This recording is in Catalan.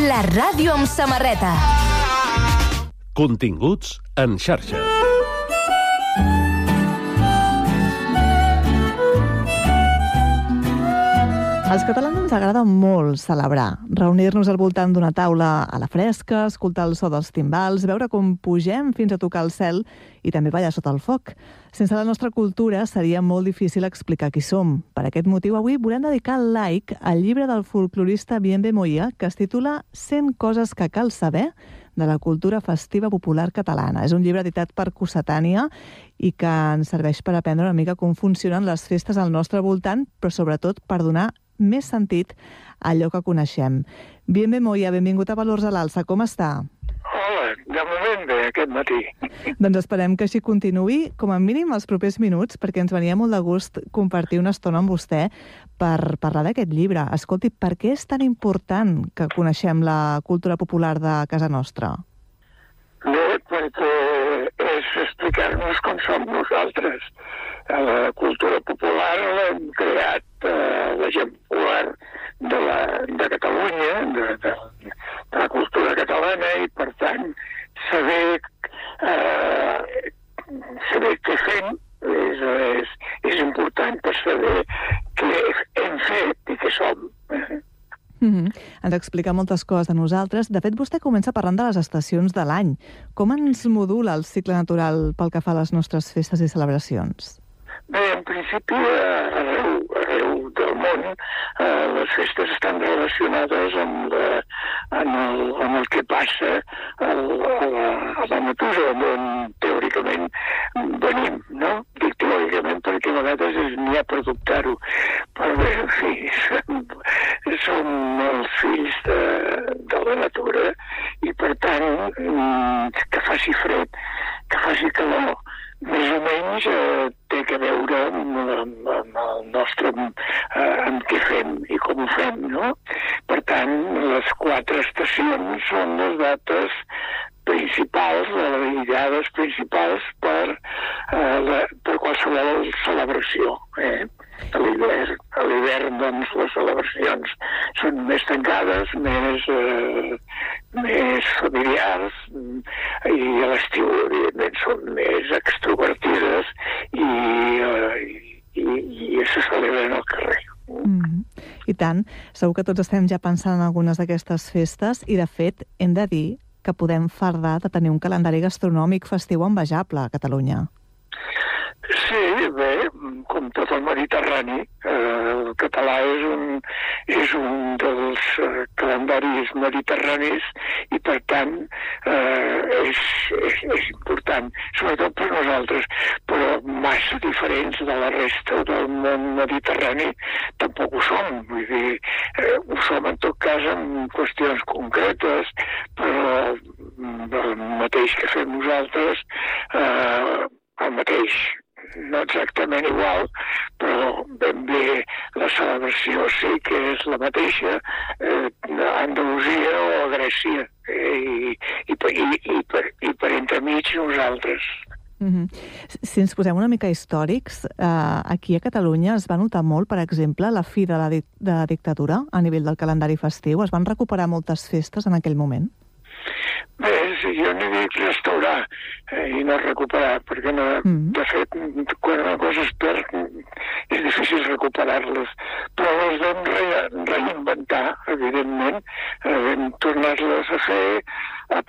La ràdio amb samarreta. Continguts en xarxa. Als catalans ens agrada molt celebrar, reunir-nos al voltant d'una taula a la fresca, escoltar el so dels timbals, veure com pugem fins a tocar el cel i també ballar sota el foc. Sense la nostra cultura seria molt difícil explicar qui som. Per aquest motiu, avui volem dedicar el like al llibre del folclorista Bienve Moya, que es titula 100 coses que cal saber de la cultura festiva popular catalana. És un llibre editat per Cossetània i que ens serveix per aprendre una mica com funcionen les festes al nostre voltant, però sobretot per donar més sentit a allò que coneixem. Bienve Moya, benvingut a Valors a l'Alça. Com està? Hola, de moment bé, aquest matí. Doncs esperem que així continuï, com a mínim els propers minuts, perquè ens venia molt de gust compartir una estona amb vostè per parlar d'aquest llibre. Escolti, per què és tan important que coneixem la cultura popular de casa nostra? Bé, perquè és explicar-nos com som nosaltres. La cultura popular l'hem creat la gent popular de Catalunya, de la cultura catalana, i per tant saber què fem és important per saber què hem fet i què som. Ens explica moltes coses de nosaltres. De fet, vostè comença parlant de les estacions de l'any. Com ens modula el cicle natural pel que fa a les nostres festes i celebracions? Bé, en principi, arreu del món, les festes estan relacionades amb el que passa a la natura, on teòricament venim, no? Dic teòricament perquè a vegades n'hi ha per dubtar-ho. Però bé, en fi, som els fills de la natura i, per tant, que faci fred, que faci calor, més o menys té que veure amb el nostre, amb què fem i com ho fem, no? Per tant, les 4 estacions són les dates principals, les dades principals per qualsevol celebració. A l'hivern, doncs, les celebracions són més tancades, més familiars, i a l'estiu, evidentment, són més extrovertides i se celebren al carrer. I tant. Segur que tots estem ja pensant en algunes d'aquestes festes i, de fet, hem de dir que podem fardar de tenir un calendari gastronòmic festiu envejable a Catalunya. Sí, bé, com tot el Mediterrani, el català és un dels calendaris mediterranis i, per tant, és important, sobretot per nosaltres, però massa diferents de la resta del món mediterrani tampoc ho som. Vull dir, ho som en tot cas en qüestions concretes, però el mateix que fem nosaltres, el mateix, no exactament igual, però ben bé la celebració sí que és la mateixa a Andalusia o a Grècia i per entremig nosaltres. Si ens posem una mica històrics, aquí a Catalunya es va notar molt, per exemple, la fi de la dictadura a nivell del calendari festiu. Es van recuperar moltes festes en aquell moment? Bé, jo n'he dit restaurar i no recuperar, perquè de fet, quan una cosa es perd, és difícil recuperar-les. Però les vam reinventar, evidentment, vam tornar-les a fer